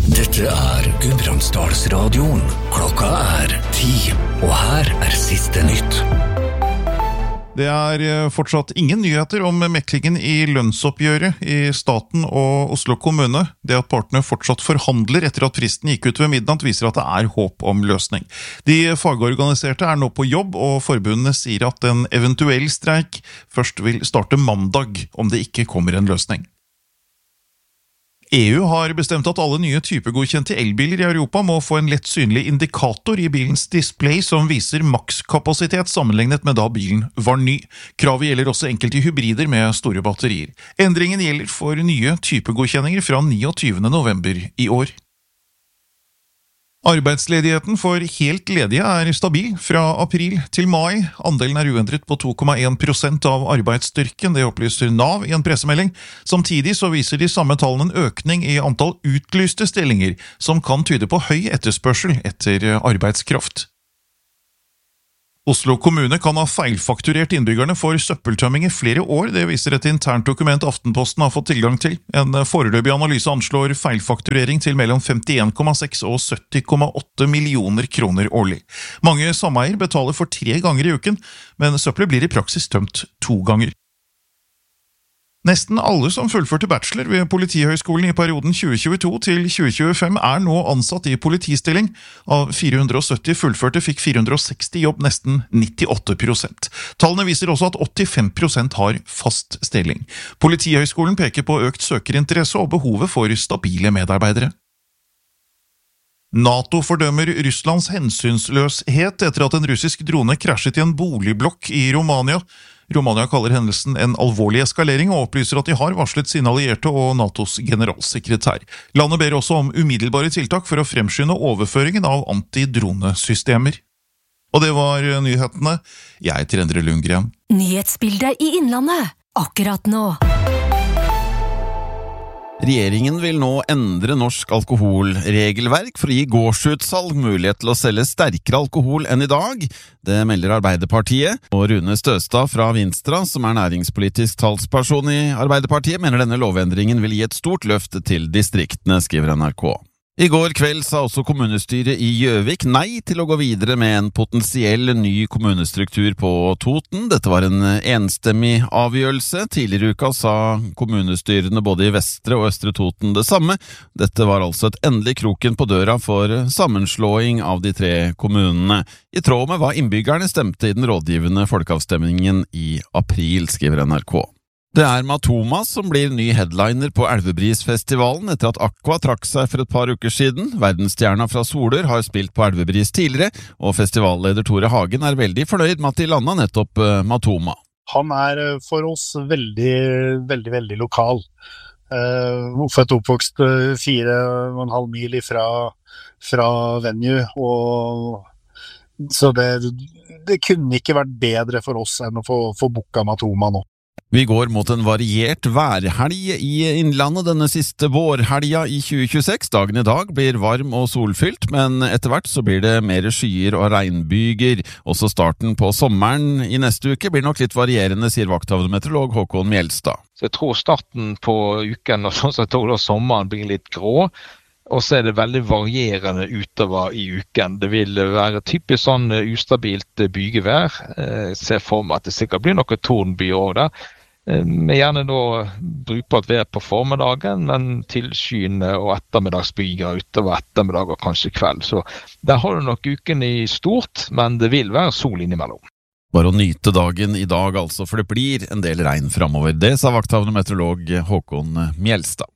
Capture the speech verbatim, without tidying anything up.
Dette er Gudbrandsdalsradioen. Klokka er ti, og her er siste nytt. Det er fortsatt ingen nyheter om meklingen i lønnsoppgjøret i staten og Oslo kommune. Det at partene fortsatt forhandler etter at fristen gikk ut ved midnatt viser at det er håp om løsning. De fagorganiserte er nå på jobb, og forbundene sier at en eventuell streik først vil starte mandag om det ikke kommer en løsning. E U har bestemt at alle nye typegodkjente elbiler i Europa må få en lett synlig indikator i bilens display som viser makskapasitet sammenlignet med da bilen var ny. Kravet gjelder også enkelte hybrider med store batterier. Endringen gjelder for nye typegodkjenninger fra niogtyvende november i år. Arbeidsledigheten for helt ledige er stabil fra april til mai. Andelen er uendret på to komma en prosent av arbeidsstyrken, det opplyser Nav i en pressemelding. Samtidig så viser de samme tallene en økning i antall utlyste stillinger, som kan tyde på høy etterspørsel etter arbeidskraft. Oslo kommune kan ha feilfakturert innbyggerne for søppeltømming i flere år, det viser et internt dokument Aftenposten har fått tilgang til. En foreløpig analyse anslår feilfakturering til mellom femtien komma seks og sytti komma åtte millioner kroner årlig. Mange sameier betaler for tre ganger i uken, men søppelet blir i praksis tømt to ganger. Nesten alle som fullførte bachelor ved Politihøgskolen i perioden tjue tjueto til tjue tjuefem er nå ansatt i politistilling. Av fire hundre og sytti fullførte fikk fire hundre og seksti jobb, nesten nittiåtte prosent. Tallene viser også at åttifem prosent har fast stilling. Politihøgskolen peker på økt søkerinteresse og behovet for stabile medarbeidere. NATO fordømmer Russlands hensynsløshet etter at en russisk drone krasjet i en boligblokk i Romania. Romania kaller hendelsen en alvorlig eskalering og opplyser at de har varslet sine allierte og NATOs generalsekretær. Landet ber også om umiddelbare tiltak for å fremskynde overføringen av antidronesystemer. Og det var nyhetene. Jeg heter Endre Lundgren. Nyhetsbildet i Innlandet, akkurat nå. Regjeringen vil nå endre norsk alkoholregelverk for å gi gårdsutsalg mulighet til å selge sterkere alkohol enn i dag. Det melder Arbeiderpartiet, og Rune Støstad fra Vinstra, som er næringspolitisk talsperson i Arbeiderpartiet, mener denne lovendringen vil gi et stort løft til distriktene, skriver N R K. I går kveld sa også kommunestyret i Gjøvik nei til å gå videre med en potensiell ny kommunestruktur på Toten. Dette var en enstemmig avgjørelse. Tidligere i uka sa kommunestyrene både i Vestre og Østre Toten det samme. Dette var altså et endelig kroken på døra for sammenslåing av de tre kommunene, i tråd med hva innbyggerne stemte i den rådgivende folkeavstemningen i april, skriver N R K. Det er Matoma som blir ny headliner på Elvebrisfestivalen etter at Aqua trakk seg for et par uker siden. Verdensstjerna fra Solør har spilt på Elvebris tidligere, og festivalleder Tore Hagen er veldig fornøyd med at de landet nettopp Matoma. Han er for oss veldig, veldig, veldig lokal. Uh, født og oppvokst fire og en halv mil ifra, fra venue, og så det, det kunne ikke vært bedre for oss enn å få, få booka Matoma nå. Vi går mot en variert værhelg i Innlandet denne siste vårhelga i tjue tjueseks. Dagen i dag blir varm og solfylt, men etter hvert så blir det mer skyer og regnbyger. Også starten på sommeren i neste uke blir nok litt varierende, sier vakthavnemeteorolog Håkon Mjelstad. Så jeg tror starten på uken og sånn så jeg tror da sommeren blir litt grå. Og så er det veldig varierende utover i uken. Det vil være typisk sånn ustabilt bygevær. Jeg ser for meg at det sikkert blir noe tordenbyer også der. Med gjerne da brukbart vær på formiddagen, men tilskyende og ettermiddagsbyger utover ettermiddag og kanskje kveld. Så der har du nok uken i stort, men det vil være sol innimellom. Bare å nyte dagen i dag altså, for det blir en del regn fremover. Det sa vakthavnemeteorolog Håkon Mjelstad.